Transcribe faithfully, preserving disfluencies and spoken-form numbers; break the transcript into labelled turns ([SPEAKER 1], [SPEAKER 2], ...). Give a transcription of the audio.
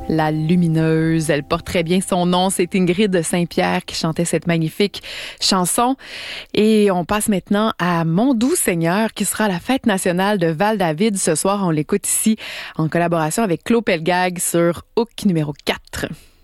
[SPEAKER 1] La lumineuse, elle porte très bien son nom. C'est Ingrid Saint-Pierre qui chantait cette magnifique chanson. Et on passe maintenant à Mon doux Seigneur, qui sera à la fête nationale de Val-David ce soir. On l'écoute ici en collaboration avec Claude Pelgag sur Hook numéro quatre.